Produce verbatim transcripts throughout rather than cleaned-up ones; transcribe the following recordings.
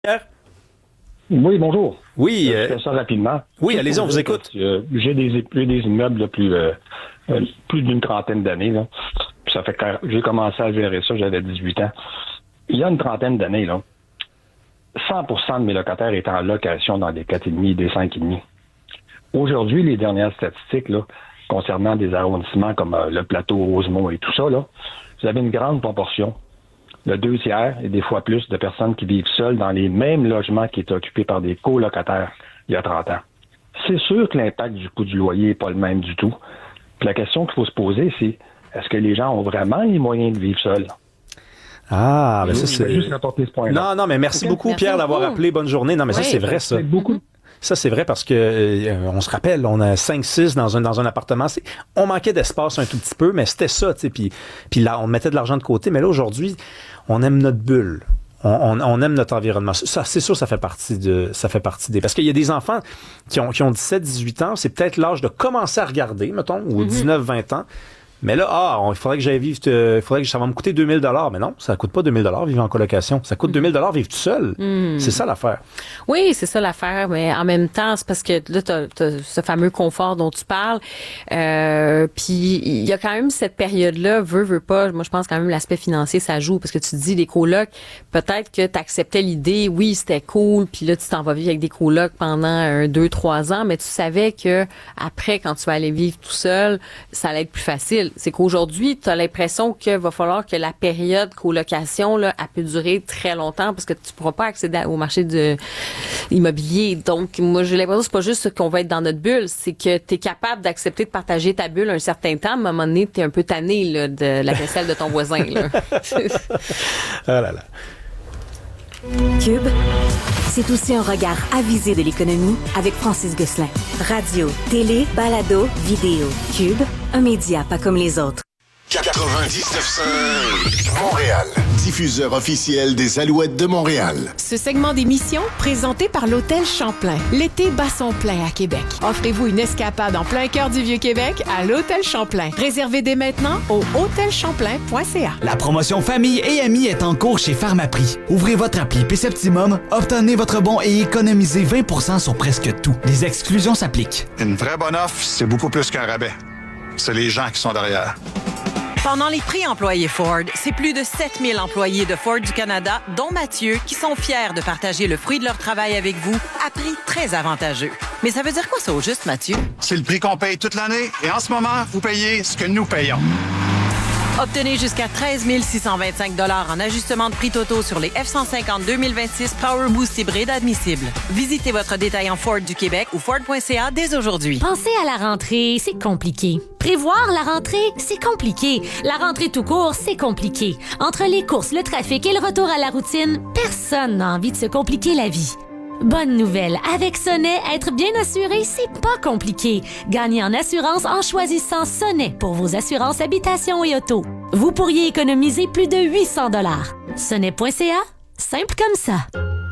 Oui, bonjour. Oui. Je euh, fais ça rapidement. Oui, allez-y, on vous écoute. Euh, j'ai des, j'ai des immeubles de plus, euh, euh, plus d'une trentaine d'années. Là. Puis ça fait que j'ai commencé à gérer ça, j'avais dix-huit ans. Il y a une trentaine d'années, là, cent pour cent de mes locataires étaient en location dans des quatre virgule cinq, des cinq virgule cinq. Aujourd'hui, les dernières statistiques là, concernant des arrondissements comme euh, le plateau Rosemont et tout ça, là, vous avez une grande proportion, le deux tiers et des fois plus de personnes qui vivent seules dans les mêmes logements qui étaient occupés par des colocataires il y a trente ans. C'est sûr que l'impact du coût du loyer n'est pas le même du tout. Puis la question qu'il faut se poser, c'est est-ce que les gens ont vraiment les moyens de vivre seuls? Ah, ben ça, Je vais c'est... juste rapporter ce point-là. Non, non, mais merci Okay. beaucoup, Merci Pierre, d'avoir beaucoup. appelé. Bonne journée. Non, mais ça, Oui. c'est vrai, ça. C'est beaucoup. Ça, c'est vrai parce que euh, on se rappelle, on a cinq six dans un, dans un appartement. C'est, on manquait d'espace un tout petit peu, mais c'était ça, tu sais. Puis, puis là, on mettait de l'argent de côté. Mais là, aujourd'hui, on aime notre bulle. On, on, on aime notre environnement. Ça, c'est sûr, ça fait partie de, ça fait partie des. Parce qu'il y a des enfants qui ont, qui ont dix-sept, dix-huit ans. C'est peut-être l'âge de commencer à regarder, mettons, ou Mm-hmm. dix-neuf, vingt ans. Mais là, ah, on- il faudrait que j'aille vivre, euh, il faudrait que ça va me coûter deux mille dollars. Mais non, ça coûte pas deux mille dollars vivre en colocation. Ça coûte deux mille dollars vivre tout seul. Mm. C'est ça l'affaire. Oui, c'est ça l'affaire, mais en même temps, c'est parce que là, t'as, t'as ce fameux confort dont tu parles. Euh, puis il y a quand même cette période-là, veux, veux pas. Moi, je pense quand même l'aspect financier, ça joue, parce que tu te dis, les colocs, peut-être que tu acceptais l'idée, oui, c'était cool, puis là, tu t'en vas vivre avec des colocs pendant un, deux, trois ans, mais tu savais que après, quand tu vas aller vivre tout seul, ça allait être plus facile. C'est qu'aujourd'hui, tu as l'impression qu'il va falloir que la période colocation, là, elle peut durer très longtemps parce que tu pourras pas accéder au marché de immobilier. Donc, moi, j'ai l'impression que c'est pas juste qu'on va être dans notre bulle, c'est que tu es capable d'accepter de partager ta bulle un certain temps, mais à un moment donné, tu es un peu tanné là, de la vaisselle de ton voisin. Là. Ah là là. Cube, c'est aussi un regard avisé de l'économie avec Francis Gosselin. Radio, télé, balado, vidéo. Cube, un média pas comme les autres. quatre-vingt-dix-neuf cinq Montréal, diffuseur officiel des Alouettes de Montréal. Ce segment d'émission, présenté par l'Hôtel Champlain. L'été bat son plein à Québec. Offrez-vous une escapade en plein cœur du Vieux-Québec à l'Hôtel Champlain. Réservez dès maintenant au hôtel champlain point c a. La promotion famille et amis est en cours chez Pharmaprix. Ouvrez votre appli P-Septimum, obtenez votre bon et économisez vingt pour cent sur presque tout. Les exclusions s'appliquent. Une vraie bonne offre, c'est beaucoup plus qu'un rabais. C'est les gens qui sont derrière. Pendant les prix employés Ford, c'est plus de sept mille employés de Ford du Canada, dont Mathieu, qui sont fiers de partager le fruit de leur travail avec vous à prix très avantageux. Mais ça veut dire quoi ça au juste, Mathieu? C'est le prix qu'on paye toute l'année et en ce moment, vous payez ce que nous payons. Obtenez jusqu'à treize mille six cent vingt-cinq dollars en ajustement de prix totaux sur les F cent cinquante deux mille vingt-six Power Boost hybride admissibles. Visitez votre détaillant Ford du Québec ou Ford point c a dès aujourd'hui. Penser à la rentrée, c'est compliqué. Prévoir la rentrée, c'est compliqué. La rentrée tout court, c'est compliqué. Entre les courses, le trafic et le retour à la routine, personne n'a envie de se compliquer la vie. Bonne nouvelle, avec Sonnet, être bien assuré, c'est pas compliqué. Gagnez en assurance en choisissant Sonnet pour vos assurances habitation et auto. Vous pourriez économiser plus de huit cents dollars. Sonnet point c a, simple comme ça.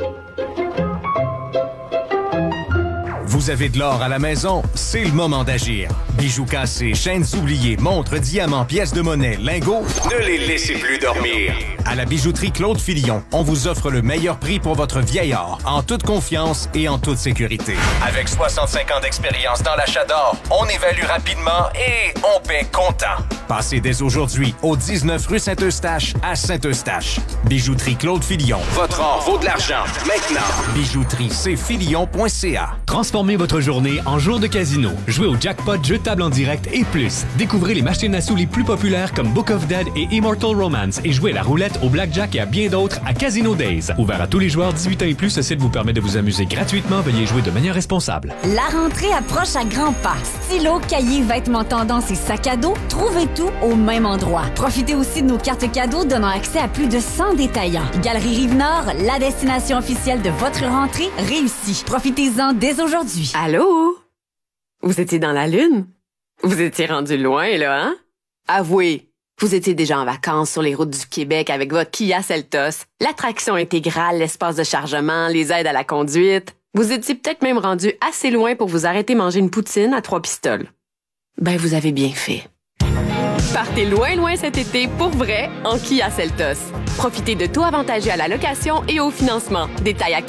Vous avez de l'or à la maison, c'est le moment d'agir. Bijoux cassés, chaînes oubliées, montres, diamants, pièces de monnaie, lingots, ne les laissez plus dormir. À la bijouterie Claude Filion, on vous offre le meilleur prix pour votre vieil or, en toute confiance et en toute sécurité. Avec soixante-cinq ans d'expérience dans l'achat d'or, on évalue rapidement et on paie comptant. Passez dès aujourd'hui au dix-neuf rue Saint-Eustache à Saint-Eustache. Bijouterie Claude Filion. Votre or vaut de l'argent. Maintenant. Bijouterie c filion point c a. Transformez votre journée en jour de casino. Jouez au jackpot, jeu de table en direct et plus. Découvrez les machines à sous les plus populaires comme Book of Dead et Immortal Romance et jouez à la roulette, au blackjack et à bien d'autres à Casino Days. Ouvert à tous les joueurs dix-huit ans et plus, ce site vous permet de vous amuser gratuitement. Veuillez jouer de manière responsable. La rentrée approche à grands pas. Stylos, cahiers, vêtements tendance et sacs à dos, trouvez tout au même endroit. Profitez aussi de nos cartes cadeaux donnant accès à plus de cent détaillants. Galerie Rive-Nord, la destination officielle de votre rentrée réussie. Profitez-en dès aujourd'hui. Allô? Vous étiez dans la Lune? Vous étiez rendu loin, là, hein? Avouez, vous étiez déjà en vacances sur les routes du Québec avec votre Kia Seltos, l'attraction intégrale, l'espace de chargement, les aides à la conduite. Vous étiez peut-être même rendu assez loin pour vous arrêter manger une poutine à trois pistoles. Ben, vous avez bien fait. Partez loin, loin cet été pour vrai en Kia Seltos. Profitez de taux avantagés à la location et au financement. Détails à